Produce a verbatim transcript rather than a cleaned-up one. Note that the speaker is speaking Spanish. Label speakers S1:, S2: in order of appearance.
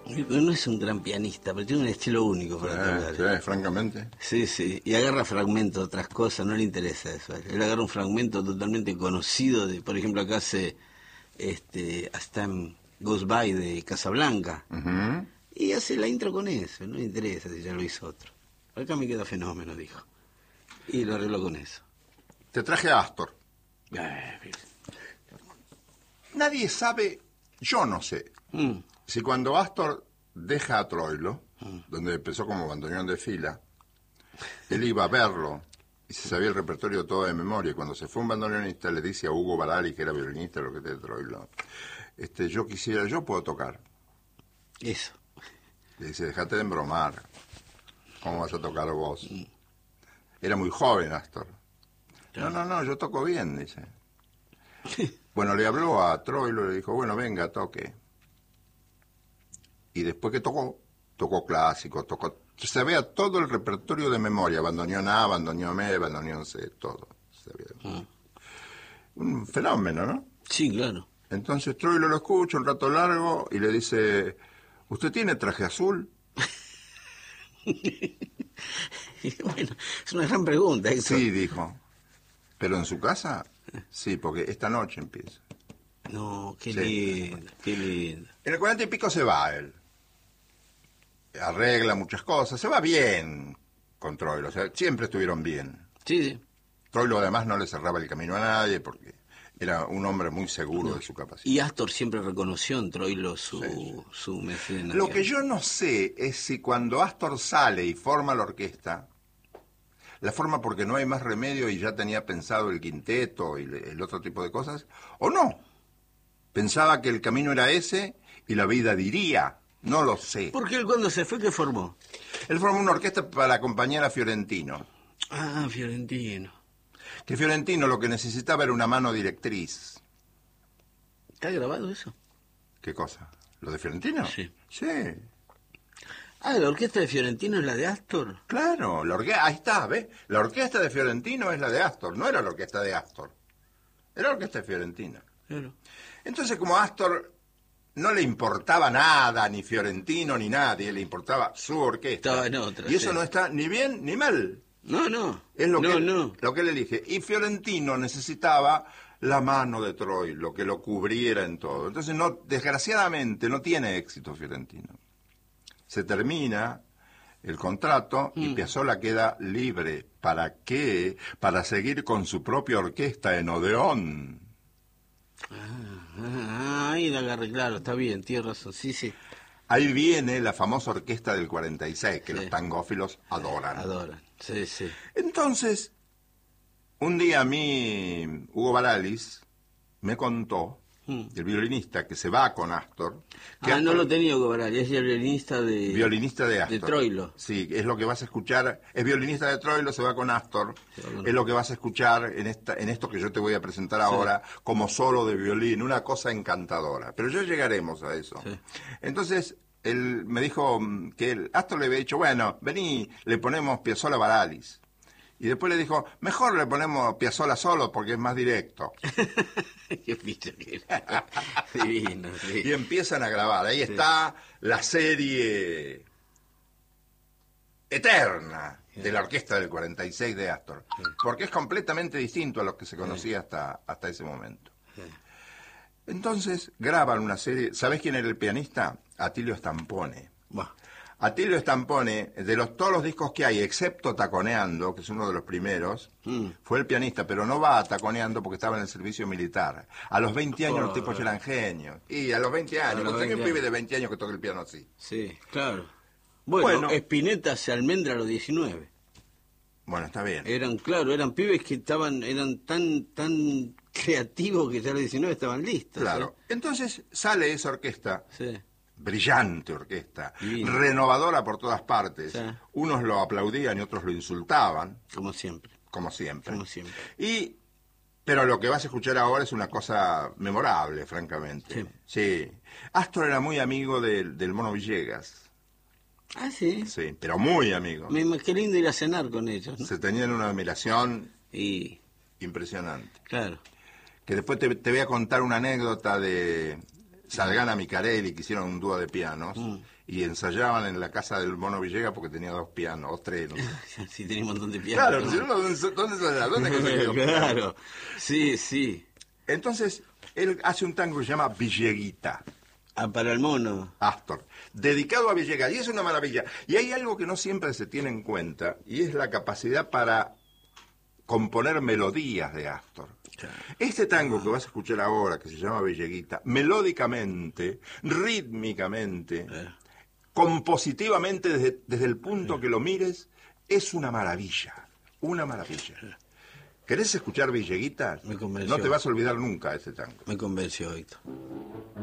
S1: No es un gran pianista, pero tiene un estilo único para
S2: sí,
S1: tocar.
S2: sí, francamente.
S1: Sí, sí, y agarra fragmentos de otras cosas, no le interesa eso. Él agarra un fragmento totalmente conocido, de, por ejemplo, acá hace este, Hasta Goes By de Casablanca,
S2: Uh-huh.
S1: y hace la intro con eso, no le interesa si ya lo hizo otro. Acá me queda fenómeno, dijo. Y lo arregló con eso.
S2: Te traje a Astor.
S1: Eh,
S2: Nadie sabe, yo no sé,
S1: mm,
S2: si cuando Astor deja a Troilo,
S1: Mm.
S2: donde empezó como bandoneón de fila, él iba a verlo y se sabía el repertorio todo de memoria. Y cuando se fue un bandoneonista le dice a Hugo Barali, que era violinista de la orquesta de Troilo, este, yo quisiera, yo puedo tocar.
S1: eso.
S2: Le dice, dejate de embromar, ¿cómo vas a tocar vos? Era muy joven Astor. No, no, no, yo toco bien, dice. Bueno, le habló a Troilo y le dijo, bueno, venga, toque. Y después que tocó, tocó clásico, tocó... Se sabía todo el repertorio de memoria, bandoneón A, bandoneón B, bandoneón C, todo. Se sabía.
S1: Mm.
S2: Un fenómeno, ¿no?
S1: Sí, claro.
S2: Entonces Troilo lo escucha un rato largo y le dice, ¿usted tiene traje azul?
S1: Bueno, es una gran pregunta. Eso.
S2: Sí, dijo. ¿Pero en su casa? Sí, porque esta noche empieza.
S1: No, qué
S2: Sí.
S1: lindo, qué lindo.
S2: En el cuarenta y pico se va él. Arregla muchas cosas. Se va bien con Troilo. O sea, siempre estuvieron bien.
S1: Sí, sí.
S2: Troilo además no le cerraba el camino a nadie porque era un hombre muy seguro
S1: No.
S2: de su capacidad.
S1: Y Astor siempre reconoció en Troilo su,
S2: Sí.
S1: su mecenas.
S2: Lo que yo no sé es si cuando Astor sale y forma la orquesta, la forma porque no hay más remedio y ya tenía pensado el quinteto y le- el otro tipo de cosas, o no. Pensaba que el camino era ese y la vida diría. No lo sé.
S1: Porque él cuando se fue, ¿qué formó?
S2: Él formó una orquesta para acompañar a Fiorentino.
S1: Ah, Fiorentino.
S2: Que Fiorentino lo que necesitaba era una mano directriz.
S1: ¿Está grabado eso?
S2: ¿Qué cosa? ¿Lo de Fiorentino?
S1: Sí.
S2: Sí,
S1: Ah, la orquesta de Fiorentino es la de Astor.
S2: claro. La orque- Ahí está, ¿ves? La orquesta de Fiorentino es la de Astor. No era la orquesta de Astor. Era la orquesta de Fiorentino.
S1: Claro.
S2: Entonces, como a Astor no le importaba nada, ni Fiorentino, ni nadie, le importaba su orquesta.
S1: Estaba en otra,
S2: Y eso
S1: sí.
S2: no está ni bien ni mal.
S1: No, no.
S2: Es lo,
S1: no,
S2: que,
S1: no.
S2: lo que él elige. Y Fiorentino necesitaba la mano de Troilo, que lo cubriera en todo. Entonces, no, desgraciadamente, no tiene éxito Fiorentino. Se termina el contrato y
S1: Mm.
S2: Piazzolla queda libre. ¿Para qué? Para seguir con su propia orquesta en Odeón.
S1: Ah, ah, ahí la agarré, claro, está bien, tienes razón. Sí, sí.
S2: Ahí viene la famosa orquesta del cuarenta y seis, que
S1: Sí.
S2: los tangófilos adoran.
S1: Adoran. Sí, sí.
S2: Entonces, un día a mí, Hugo Baralis me contó,
S1: Mm.
S2: el violinista que se va con Astor, que
S1: Ah, no
S2: Astor-
S1: lo tenía que cobrar, es el violinista de...
S2: violinista de Astor.
S1: De Troilo.
S2: Sí, es lo que vas a escuchar. Es violinista de Troilo, se va con Astor.
S1: Se va con
S2: Es lo que vas a escuchar en esta, en esto que yo te voy a presentar ahora como solo de violín, una cosa encantadora. Pero ya llegaremos a eso.
S1: Sí.
S2: Entonces, él me dijo mm, que el Astor le había dicho, bueno, vení, le ponemos Piazzolla Baralis. Y después le dijo, mejor le ponemos Piazzolla solo porque es más directo.
S1: Qué picha que era. Divino, sí.
S2: Y empiezan a grabar. Ahí está la serie eterna de la orquesta del cuarenta y seis de Astor. Porque es completamente distinto a lo que se conocía hasta, hasta ese momento.
S1: Sí.
S2: Entonces graban una serie. ¿Sabés quién era el pianista? Atilio Stampone.
S1: Buah.
S2: Atilio Stampone, de los, todos los discos que hay, excepto Taconeando, que es uno de los primeros,
S1: Mm.
S2: fue el pianista, pero no va a Taconeando porque estaba en el servicio militar. A los veinte años los
S1: Oh.
S2: tipos ya eran genios. Y a los veinte años,
S1: los
S2: conseguí un
S1: veinte
S2: pibe
S1: años.
S2: de veinte años que toque el piano así.
S1: Sí, claro. Bueno,
S2: Bueno.
S1: Spinetta se almendra a los diecinueve.
S2: Bueno, está bien.
S1: Eran, claro, eran pibes que estaban, eran tan, tan creativos que ya a los diecinueve estaban listos.
S2: Claro. Entonces sale esa orquesta,
S1: ¿eh? Sí.
S2: brillante orquesta,
S1: Divino.
S2: renovadora por todas partes.
S1: Sí.
S2: Unos lo aplaudían y otros lo insultaban,
S1: Como siempre,
S2: como siempre.
S1: como siempre.
S2: Y, pero lo que vas a escuchar ahora es una cosa memorable, francamente.
S1: Sí.
S2: Sí. Astor era muy amigo del, del Mono Villegas.
S1: Ah, sí.
S2: Sí, pero muy amigo.
S1: Me, me- qué lindo ir a cenar con ellos, ¿no?
S2: Se tenían una admiración
S1: Y,
S2: impresionante.
S1: claro.
S2: Que después te, te voy a contar una anécdota de, Salgana Micarelli, que hicieron un dúo de pianos,
S1: Mm.
S2: y ensayaban en la casa del Mono Villegas porque tenía dos pianos, o tres, no sé.
S1: Sí, tenía un montón de pianos.
S2: Claro, si no, ¿dónde, dónde ensayaba? ¿Dónde conseguía dos pianos?
S1: Claro, sí, sí.
S2: Entonces, él hace un tango que se llama Villeguita,
S1: Ah, para el mono.
S2: Astor, dedicado a Villegas, y es una maravilla. Y hay algo que no siempre se tiene en cuenta, y es la capacidad para componer melodías de Astor.
S1: Claro.
S2: Este tango que vas a escuchar ahora, que se llama Villeguita, melódicamente, rítmicamente,
S1: Eh.
S2: compositivamente, desde, desde el punto que lo mires, es una maravilla, una maravilla. ¿Querés escuchar Villeguita?
S1: Me convenció.
S2: No te vas a olvidar nunca ese tango.
S1: Me convenció, Víctor.